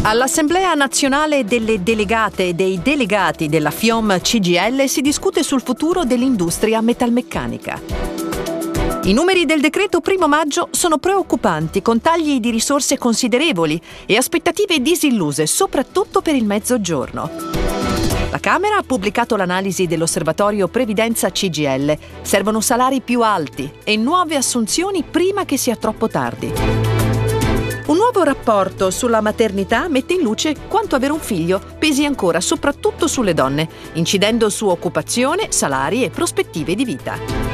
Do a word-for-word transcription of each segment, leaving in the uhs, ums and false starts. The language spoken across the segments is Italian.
All'Assemblea nazionale delle delegate e dei delegati della FIOM C G I L si discute sul futuro dell'industria metalmeccanica. I numeri del decreto primo maggio sono preoccupanti, con tagli di risorse considerevoli e aspettative disilluse, soprattutto per il mezzogiorno. La Camera ha pubblicato l'analisi dell'Osservatorio Previdenza C G I L. Servono salari più alti e nuove assunzioni prima che sia troppo tardi. Un nuovo rapporto sulla maternità mette in luce quanto avere un figlio pesi ancora soprattutto sulle donne, incidendo su occupazione, salari e prospettive di vita.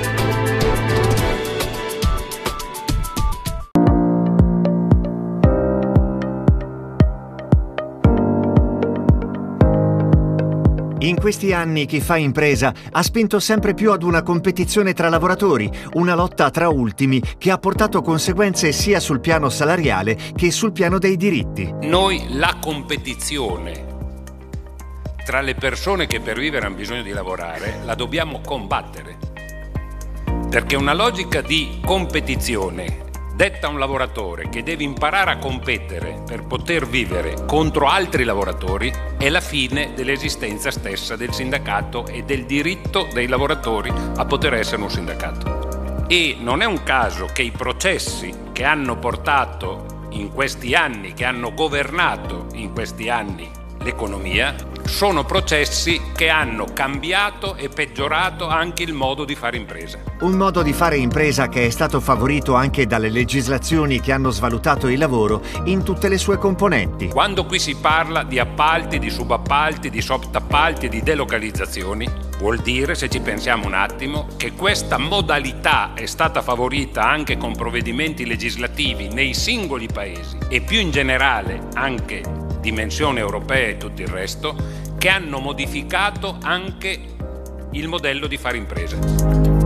In questi anni chi fa impresa ha spinto sempre più ad una competizione tra lavoratori, una lotta tra ultimi che ha portato conseguenze sia sul piano salariale che sul piano dei diritti. Noi la competizione tra le persone che per vivere hanno bisogno di lavorare la dobbiamo combattere, perché una logica di competizione detta un lavoratore che deve imparare a competere per poter vivere contro altri lavoratori è la fine dell'esistenza stessa del sindacato e del diritto dei lavoratori a poter essere un sindacato. E non è un caso che i processi che hanno portato in questi anni, che hanno governato in questi anni l'economia, sono processi che hanno cambiato e peggiorato anche il modo di fare impresa. Un modo di fare impresa che è stato favorito anche dalle legislazioni che hanno svalutato il lavoro in tutte le sue componenti. Quando qui si parla di appalti, di subappalti, di sottoappalti e di delocalizzazioni, vuol dire, se ci pensiamo un attimo, che questa modalità è stata favorita anche con provvedimenti legislativi nei singoli paesi e più in generale anche dimensione europea e tutto il resto, che hanno modificato anche il modello di fare impresa.